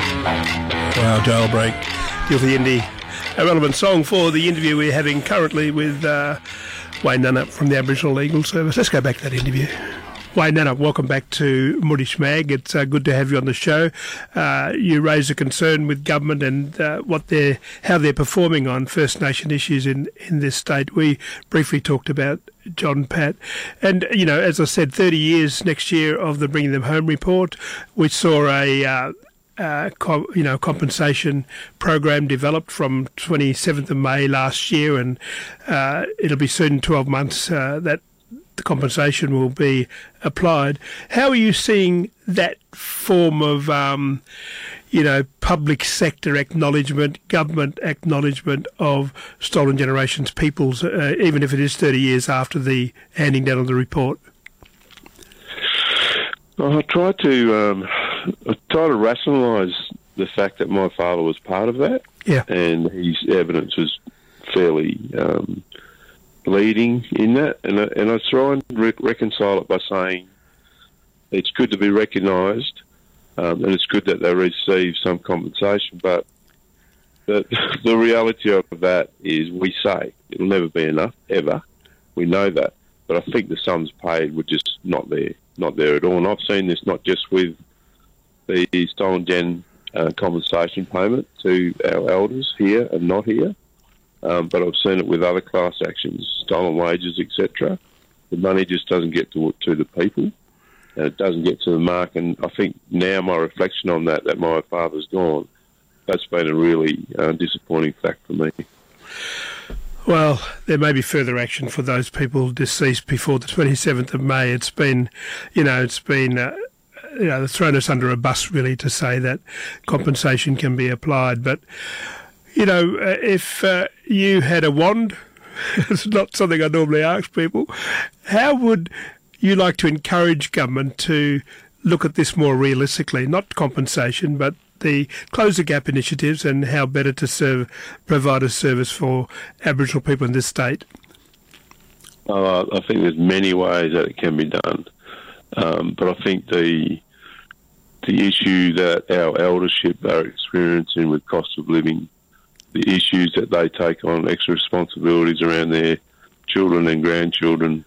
Wow, Jailbreak, Deal for the Indie. A relevant song for the interview we're having currently with Wayne Nannup from the Aboriginal Legal Service. Let's go back to that interview. Wayne Nannup, welcome back to Moorish Mag. It's good to have you on the show. You raise a concern with government and how they're performing on First Nation issues in this state. We briefly talked about John Pat. And, you know, as I said, 30 years next year of the Bringing Them Home report. We saw a compensation program developed from 27th of May last year, and it'll be soon 12 months that the compensation will be applied. How are you seeing that form of, public sector acknowledgement, government acknowledgement of Stolen Generations peoples, even if it is 30 years after the handing down of the report? I try to rationalise the fact that my father was part of that, and his evidence was fairly leading in that, and I try and reconcile it by saying it's good to be recognised, and it's good that they receive some compensation, but the reality of that is we say it'll never be enough, ever. We know that, but I think the sums paid were just not there at all, and I've seen this not just with the Stolen Gen compensation payment to our elders here and not here, but I've seen it with other class actions, stolen wages, etc. The money just doesn't get to the people, and it doesn't get to the mark. And I think now my reflection on that my father's gone, that's been a really disappointing fact for me. Well, there may be further action for those people deceased before the 27th of May. It's been they've thrown us under a bus, really, to say that compensation can be applied. But, if you had a wand, it's not something I normally ask people, how would you like to encourage government to look at this more realistically? Not compensation, but the Close the Gap initiatives and how better to provide a service for Aboriginal people in this state? I think there's many ways that it can be done. But I think the issue that our eldership are experiencing with cost of living, the issues that they take on, extra responsibilities around their children and grandchildren,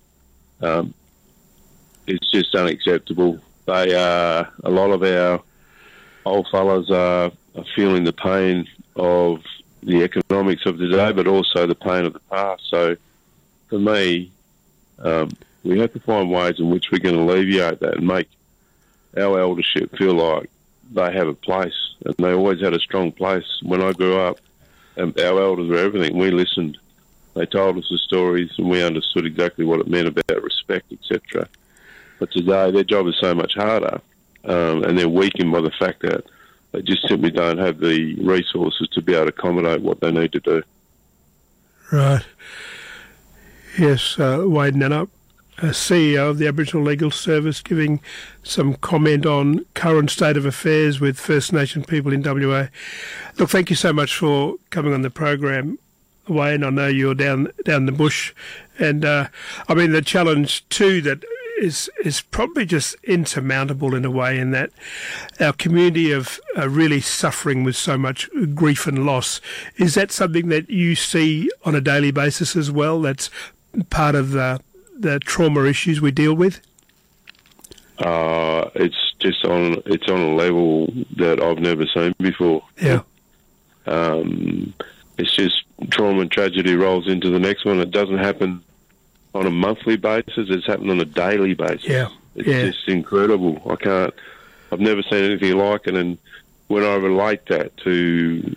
it's just unacceptable. A lot of our old fellas are feeling the pain of the economics of today, but also the pain of the past. So for me, we have to find ways in which we can alleviate that and make our eldership feel like they have a place, and they always had a strong place. When I grew up, our elders were everything. We listened. They told us the stories, and we understood exactly what it meant about respect, etc. But today, their job is so much harder, and they're weakened by the fact that they just simply don't have the resources to be able to accommodate what they need to do. Right. Yes, Wayne Nannup, CEO of the Aboriginal Legal Service, giving some comment on current state of affairs with First Nation people in WA. Look, thank you so much for coming on the program, Wayne. I know you're down the bush, and the challenge too that is probably just insurmountable in a way, in that our community are really suffering with so much grief and loss. Is that something that you see on a daily basis as well? That's part of the trauma issues we deal with? It's on a level that I've never seen before. Yeah. It's just trauma and tragedy rolls into the next one. It doesn't happen on a monthly basis. It's happened on a daily basis. Yeah. It's just incredible. I've never seen anything like it. And when I relate that to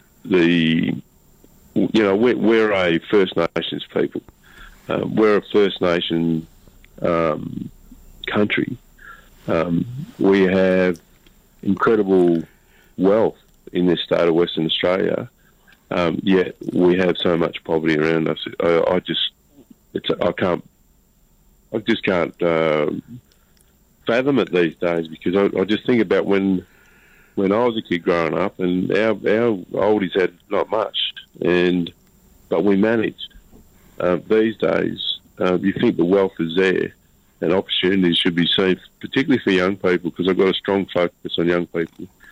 we're a First Nations people. We're a First Nation country. We have incredible wealth in this state of Western Australia, yet we have so much poverty around us. I just can't fathom it these days, because I just think about when I was a kid growing up, and our oldies had not much, but we managed. These days, you think the wealth is there, and opportunities should be seen, particularly for young people, because I've got a strong focus on young people,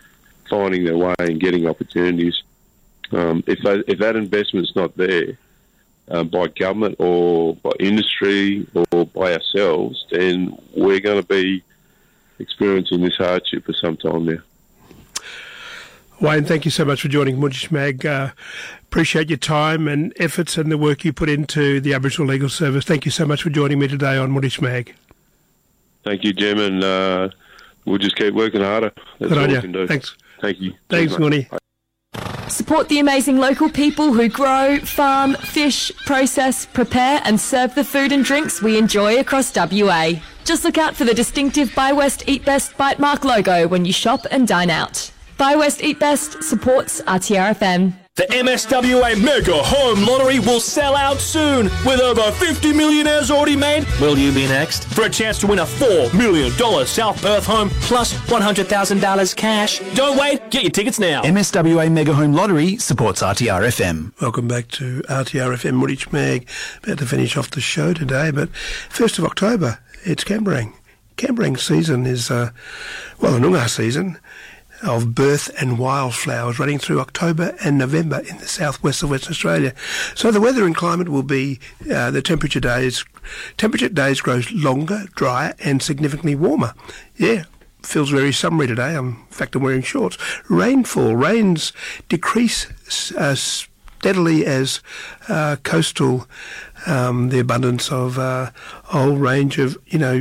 finding their way and getting opportunities. If that investment's not there by government or by industry or by ourselves, then we're going to be experiencing this hardship for some time now. Wayne, thank you so much for joining Mudgee Mag. Appreciate your time and efforts and the work you put into the Aboriginal Legal Service. Thank you so much for joining me today on Mudgee Mag. Thank you, Jim, and we'll just keep working harder. That's all we can do. Thanks. Thank you. Thanks, Mooney. Support the amazing local people who grow, farm, fish, process, prepare and serve the food and drinks we enjoy across WA. Just look out for the distinctive Buy West Eat Best bite mark logo when you shop and dine out. Buy West Eat Best supports RTRFM. The MSWA Mega Home Lottery will sell out soon. With over 50 millionaires already made, will you be next? For a chance to win a $4 million South Perth home plus $100,000 cash. Don't wait, get your tickets now. MSWA Mega Home Lottery supports RTRFM. Welcome back to RTRFM Mudgee Mag. About to finish off the show today, but 1st of October, it's Camberang. Camberang season is, the Noongar season of birth and wildflowers running through October and November in the southwest of Western Australia. So the weather and climate will be the temperature days grow longer, drier and significantly warmer. Yeah, feels very summery today. In fact, I'm wearing shorts. Rains decrease steadily as coastal, the abundance of a whole range of,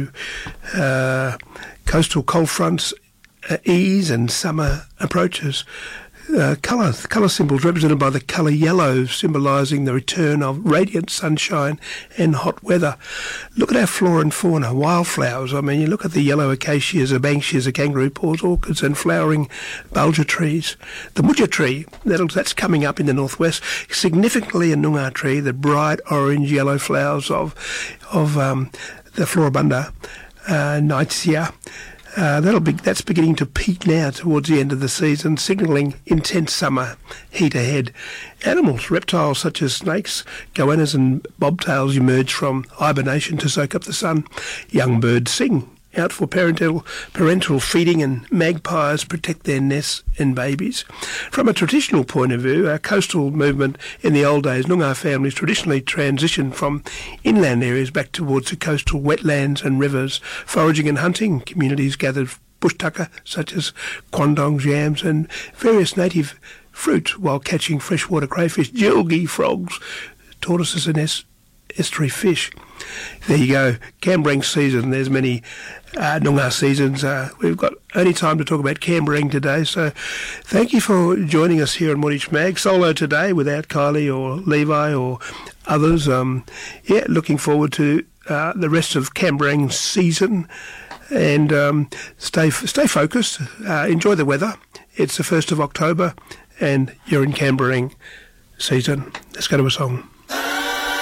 coastal cold fronts ease and summer approaches. Colour symbols represented by the colour yellow, symbolising the return of radiant sunshine and hot weather. Look at our flora and fauna, wildflowers. I mean, you look at the yellow acacias, the banksias, the kangaroo paws, orchids and flowering bulgur trees. The mudger tree, that's coming up in the northwest, significantly a Noongar tree, the bright orange-yellow flowers of the Floribunda Nightia. That's beginning to peak now towards the end of the season, signalling intense summer heat ahead. Animals, reptiles such as snakes, goannas and bobtails emerge from hibernation to soak up the sun. Young birds sing out for parental feeding, and magpies protect their nests and babies. From a traditional point of view, our coastal movement in the old days, Noongar families traditionally transitioned from inland areas back towards the coastal wetlands and rivers. Foraging and hunting communities gathered bush tucker such as quandongs, yams and various native fruit while catching freshwater crayfish, jilgi frogs, tortoises and estuary fish. There you go, Camberang season. There's many Noongar seasons. We've got only time to talk about Camberang today, so thank you for joining us here on Mudgee Mag. Solo today without Kylie or Levi or others. Looking forward to the rest of Camberang season, and stay focused. Enjoy the weather. It's the 1st of October and you're in Camberang season. Let's go to a song.